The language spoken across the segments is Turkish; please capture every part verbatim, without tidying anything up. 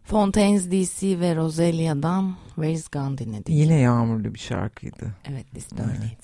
Fontaines D C ve Rosalia'dan Where Is Gone dinledik. Yine yağmurlu bir şarkıydı. Evet, liste evet. öyleydi.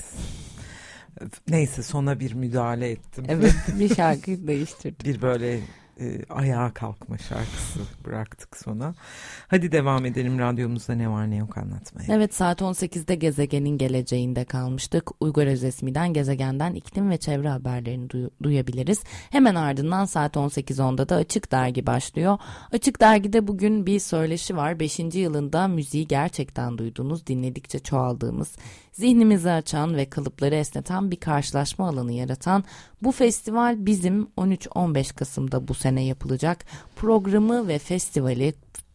Neyse, sona bir müdahale ettim. Evet, bir şarkıyı değiştirdim. Bir böyle e, ayağa kalkma şarkısı bıraktık sona. Hadi devam edelim, radyomuzda ne var ne yok anlatmaya. Evet, saat on sekizde gezegenin geleceğinde kalmıştık. Uygar Özesmi'den gezegenden iklim ve çevre haberlerini duy- duyabiliriz. Hemen ardından saat on sekiz onda da Açık Dergi başlıyor. Açık Dergi'de bugün bir söyleşi var. beşinci yılında müziği gerçekten duyduğunuz, dinledikçe çoğaldığımız, zihnimizi açan ve kalıpları esneten bir karşılaşma alanı yaratan bu festival bizim on üç on beş Kasım'da bu sene yapılacak. Programı ve festivali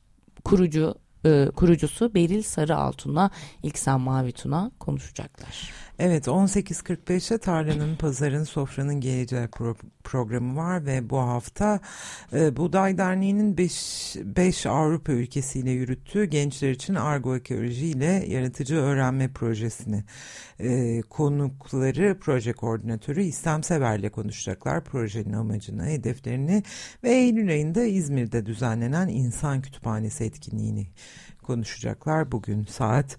kurucu e, kurucusu Beril Sarıaltun'la İlksen Mavituna konuşacaklar. Evet, on sekiz kırk beşte Tarlanın, Pazarın, Sofranın Geleceği pro- programı var ve bu hafta e, Buğday Derneği'nin beş Avrupa ülkesiyle yürüttüğü gençler için argoekoloji ile yaratıcı öğrenme projesini e, konukları proje koordinatörü İstem Sever'le konuşacaklar. Projenin amacını, hedeflerini ve Eylül ayında İzmir'de düzenlenen İnsan Kütüphanesi etkinliğini konuşacaklar. Bugün saat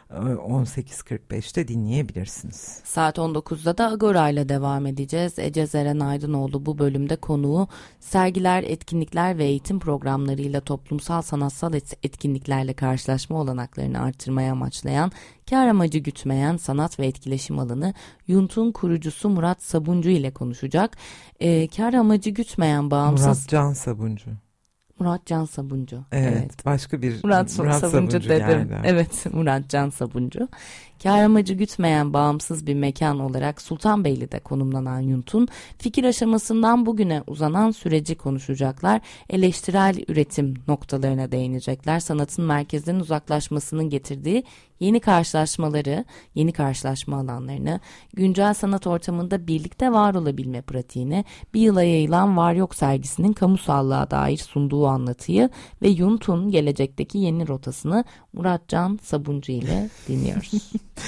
on sekiz kırk beşte dinleyebilirsiniz. Saat on dokuzda da Agora ile devam edeceğiz. Ece Zeren Aydınoğlu bu bölümde konuğu sergiler, etkinlikler ve eğitim programlarıyla toplumsal sanatsal etkinliklerle karşılaşma olanaklarını artırmaya amaçlayan, kar amacı gütmeyen sanat ve etkileşim alanı Yunt'un kurucusu Murat Sabuncu ile konuşacak. E, kar amacı gütmeyen bağımsız... Murat Can Sabuncu. Murat Can Sabuncu. Evet, evet. Başka bir Murat, Murat Sabuncu, Sabuncu dedim. Yani. Evet, Murat Can Sabuncu. Kâr amacı gütmeyen bağımsız bir mekan olarak Sultanbeyli'de konumlanan Yunt'un fikir aşamasından bugüne uzanan süreci konuşacaklar. Eleştirel üretim noktalarına değinecekler. Sanatın merkezden uzaklaşmasının getirdiği yeni karşılaşmaları, yeni karşılaşma alanlarını, güncel sanat ortamında birlikte var olabilme pratiğini, bir yıla yayılan Var Yok sergisinin kamusallığa dair sunduğu anlatıyı ve Yunt'un gelecekteki yeni rotasını Murat Can Sabuncu ile dinliyoruz.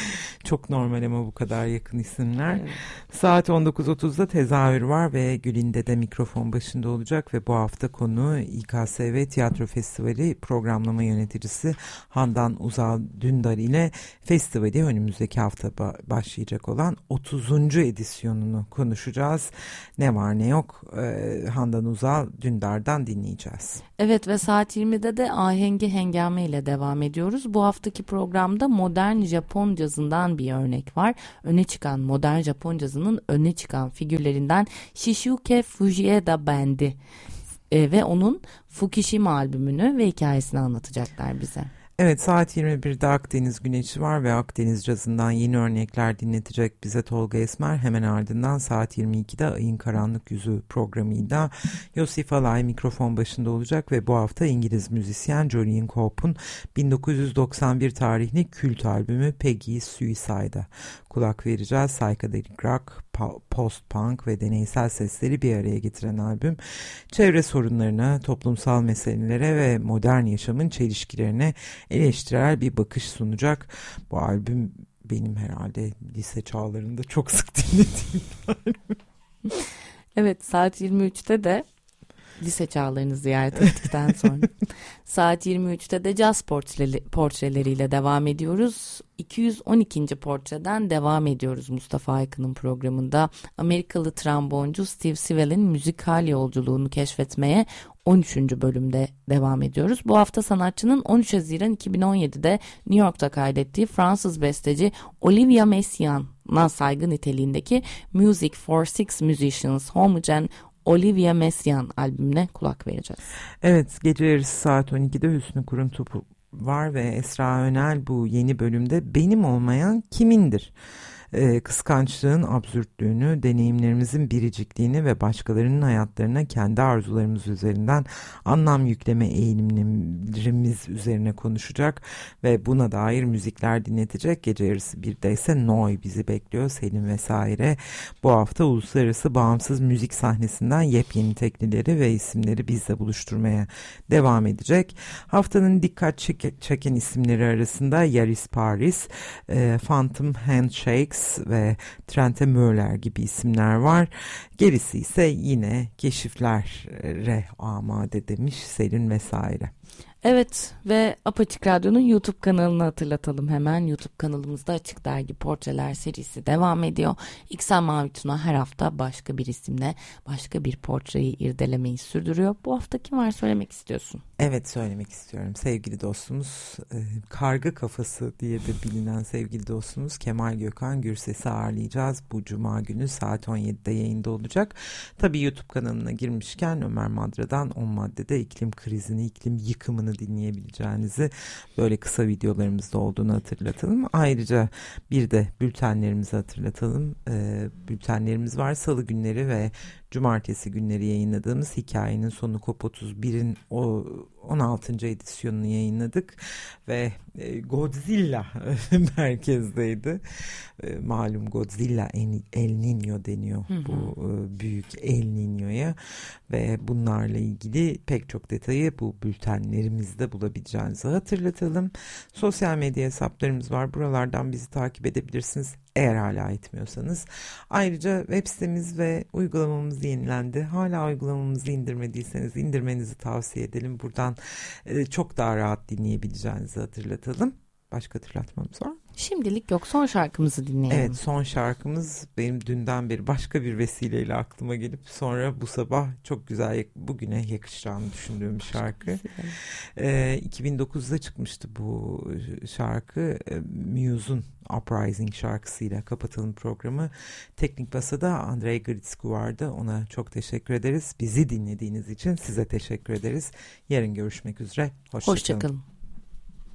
Çok normal ama bu kadar yakın isimler. Evet. Saat on dokuz otuzda tezahür var ve Gül'inde de mikrofon başında olacak ve bu hafta konu İ K S V Tiyatro Festivali programlama yöneticisi Handan Uzal Dündar ile festivali önümüzdeki hafta başlayacak olan otuzuncu edisyonunu konuşacağız. Ne var ne yok ee, Handan Uzal Dündar'dan dinleyeceğiz. Evet ve saat yirmide de Ahengi Hengame ile devam ediyoruz. Bu haftaki programda modern Japon cazından bir örnek var. Öne çıkan modern Japon cazının öne çıkan figürlerinden Shishuke Fujieda Band'i e, ve onun Fukishima albümünü ve hikayesini anlatacaklar bize. Evet, saat yirmi birde Akdeniz Güneşi var ve Akdeniz cazından yeni örnekler dinletecek bize Tolga Esmer. Hemen ardından saat yirmi ikide Ayın Karanlık Yüzü programıyla Yosif Alay mikrofon başında olacak ve bu hafta İngiliz müzisyen Jolene Cope'un bin dokuz yüz doksan bir tarihli kült albümü Peggy Suicide'a kulak vereceğiz. Psychedelic rock, post-punk ve deneysel sesleri bir araya getiren albüm, çevre sorunlarına, toplumsal meselelere ve modern yaşamın çelişkilerine eleştirel bir bakış sunacak. Bu albüm benim herhalde lise çağlarında çok sık dinlediğim albüm. Evet, saat yirmi üçte de lise çağlarını ziyaret ettikten sonra saat yirmi üçte de caz portreleri, portreleriyle devam ediyoruz. iki yüz on ikinci portreden devam ediyoruz Mustafa Aykın'ın programında. Amerikalı tromboncu Steve Sivell'in müzikal yolculuğunu keşfetmeye on üçüncü bölümde devam ediyoruz. Bu hafta sanatçının on üç Haziran iki bin on yedide New York'ta kaydettiği Fransız besteci Olivia Messiaen'a saygı niteliğindeki Music for Six Musicians Homogen Olivia Messiaen albümüne kulak vereceğiz. Evet, gece yarısı saat on ikide Hüsnü Kuruntu var ve Esra Önel bu yeni bölümde benim olmayan kimindir? Ee, kıskançlığın absürtlüğünü, deneyimlerimizin biricikliğini ve başkalarının hayatlarına kendi arzularımız üzerinden anlam yükleme eğilimlerimiz üzerine konuşacak ve buna dair müzikler dinletecek. Gece yarısı birde ise Noy bizi bekliyor. Selim vesaire. Bu hafta uluslararası bağımsız müzik sahnesinden yepyeni teknileri ve isimleri bizle buluşturmaya devam edecek. Haftanın dikkat çek- çeken isimleri arasında Yaris Paris, e, Phantom Handshakes ve Trente Möller gibi isimler var. Gerisi ise yine keşiflere amade demiş Selin vesaire. Evet ve Apaçık Radyo'nun YouTube kanalını hatırlatalım hemen. YouTube kanalımızda Açık Dergi Portreler serisi devam ediyor. İksel Mavi Tuna her hafta başka bir isimle başka bir portreyi irdelemeyi sürdürüyor. Bu hafta kim var, söylemek istiyorsun? Evet, söylemek istiyorum. Sevgili dostumuz, e, Karga Kafası diye de bilinen sevgili dostumuz Kemal Gökhan Gürses'i ağırlayacağız. Bu cuma günü saat on yedide yayında olacak. Tabii YouTube kanalına girmişken Ömer Madra'dan on maddede iklim krizini, iklim yıkımını dinleyebileceğinizi, böyle kısa videolarımızda olduğunu hatırlatalım. Ayrıca bir de bültenlerimizi hatırlatalım. E, bültenlerimiz var. Salı günleri ve cumartesi günleri yayınladığımız Hikayenin Sonu Kop otuz birin o on altıncı edisyonunu yayınladık ve Godzilla merkezdeydi. Malum Godzilla El Niño deniyor, hı hı. bu büyük El Niño'ya ve bunlarla ilgili pek çok detayı bu bültenlerimizde bulabileceğinizi hatırlatalım. Sosyal medya hesaplarımız var. Buralardan bizi takip edebilirsiniz eğer hala etmiyorsanız. Ayrıca web sitemiz ve uygulamamız yenilendi. Hala uygulamamızı indirmediyseniz indirmenizi tavsiye edelim. Buradan e, çok daha rahat dinleyebileceğinizi hatırlatalım. Başka hatırlatmamız var mı? Şimdilik yok. Son şarkımızı dinleyelim. Evet, son şarkımız benim dünden beri başka bir vesileyle aklıma gelip sonra bu sabah çok güzel, bugüne yakışacağını düşündüğüm bir şarkı. Ee, iki bin dokuzda çıkmıştı bu şarkı. Muse'un Uprising şarkısıyla kapatalım programı. Teknik Masa'da Andrei Gritsku vardı. Ona çok teşekkür ederiz. Bizi dinlediğiniz için size teşekkür ederiz. Yarın görüşmek üzere. Hoşça kalın. Hoşça kalın.